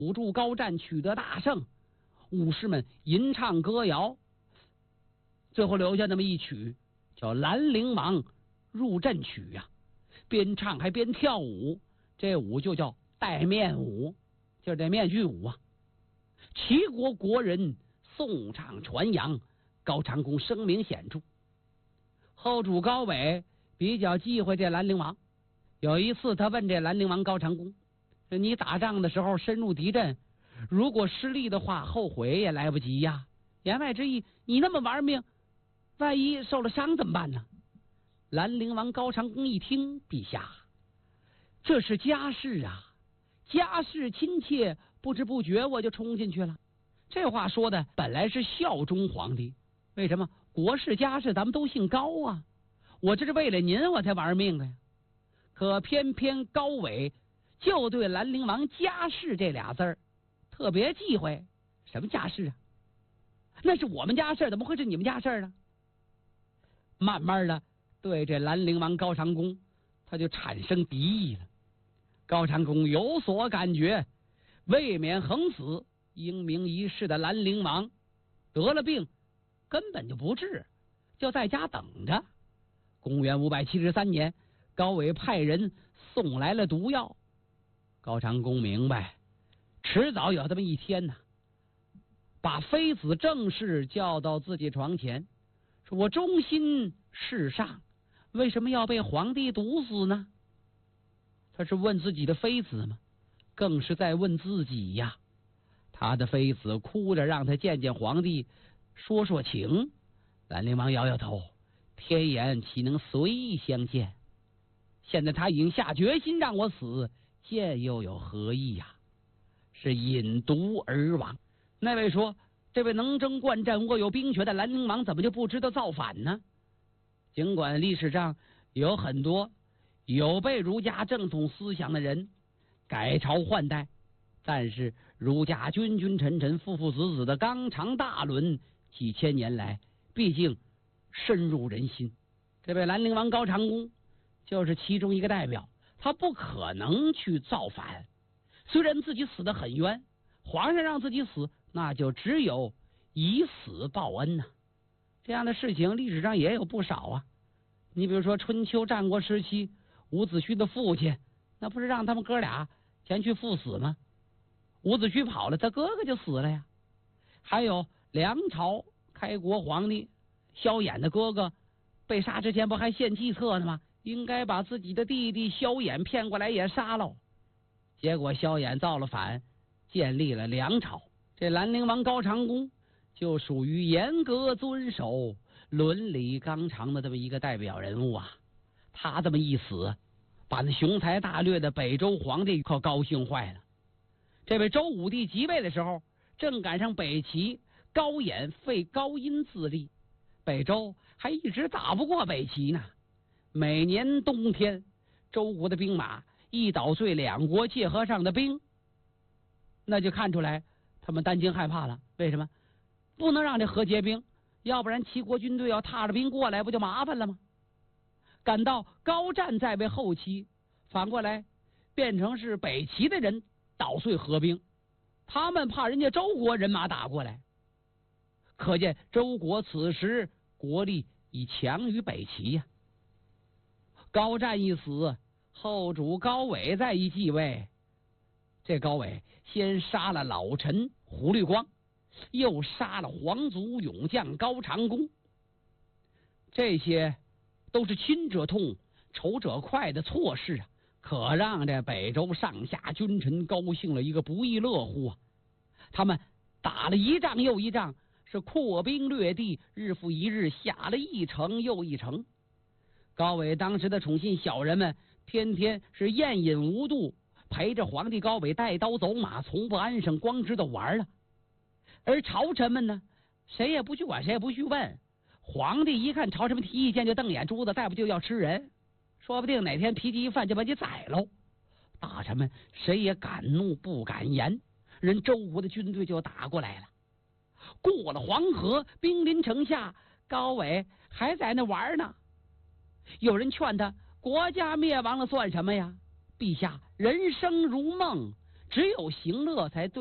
辅助高湛取得大胜，武士们吟唱歌谣，最后留下那么一曲叫《兰陵王入阵曲》呀，边唱还边跳舞，这舞就叫戴面舞，就是这面具舞啊。齐国国人颂唱传扬，高长恭声名显著。后主高纬比较忌讳这兰陵王，有一次他问这兰陵王高长恭，你打仗的时候深入敌阵，如果失利的话，后悔也来不及呀。言外之意，你那么玩命，万一受了伤怎么办呢？兰陵王高长恭一听，陛下，这是家事啊，家事亲切，不知不觉我就冲进去了。这话说的本来是效忠皇帝，为什么？国事家事咱们都姓高啊，我这是为了您我才玩命的呀。可偏偏高纬就对兰陵王家事这俩字儿特别忌讳。什么家事啊？那是我们家事，怎么会是你们家事呢？慢慢的对这兰陵王高长恭他就产生敌意了。高长恭有所感觉，未免横死，英明一世的兰陵王得了病根本就不治，就在家等着。公元573年，高纬派人送来了毒药。高长恭明白迟早有这么一天呢，把妃子郑氏叫到自己床前，说我忠心事上，为什么要被皇帝毒死呢？他是问自己的妃子吗？更是在问自己呀。他的妃子哭着让他见见皇帝，说说情。兰陵王摇摇头，天颜岂能随意相见？现在他已经下决心让我死，见又有何意呀？是饮毒而亡。那位说，这位能征惯战、握有兵权的兰陵王怎么就不知道造反呢？尽管历史上有很多有被儒家正统思想的人改朝换代，但是儒家君君臣臣、父父子子的纲常大论，几千年来毕竟深入人心。这位兰陵王高长恭就是其中一个代表，他不可能去造反。虽然自己死得很冤，皇上让自己死，那就只有以死报恩呐。这样的事情历史上也有不少啊。你比如说春秋战国时期，伍子胥的父亲，那不是让他们哥俩前去赴死吗？伍子胥跑了，他哥哥就死了呀。还有梁朝开国皇帝萧衍的哥哥被杀之前不还献计策呢吗？应该把自己的弟弟萧衍骗过来也杀喽。结果萧衍造了反，建立了梁朝。这兰陵王高长恭就属于严格遵守伦理纲常的这么一个代表人物啊。他这么一死，把那雄才大略的北周皇帝可高兴坏了。这位周武帝即位的时候，正赶上北齐高演废高音自立，北周还一直打不过北齐呢。每年冬天，周国的兵马一捣碎两国界河上的冰，那就看出来他们担惊害怕了。为什么？不能让这河结冰，要不然齐国军队要踏着冰过来，不就麻烦了吗？感到高湛在位后期，反过来变成是北齐的人捣碎河冰，他们怕人家周国人马打过来。可见周国此时国力已强于北齐呀。高湛一死，后主高纬再一继位，这高纬先杀了老臣胡律光，又杀了皇族勇将高长恭，这些都是亲者痛仇者快的错事啊，可让这北周上下君臣高兴了一个不亦乐乎啊。他们打了一仗又一仗，是扩兵掠地，日复一日，下了一城又一城。高纬当时的宠信小人们天天是宴饮无度，陪着皇帝高纬带刀走马，从不安生，光知道玩了。而朝臣们呢，谁也不去管，谁也不去问。皇帝一看朝臣们提意见就瞪眼珠子，再不就要吃人，说不定哪天脾气一犯就把你宰喽。大臣们谁也敢怒不敢言，人周国的军队就打过来了。过了黄河，兵临城下，高纬还在那玩呢。有人劝他，国家灭亡了算什么呀？陛下，人生如梦， 只有行乐才对。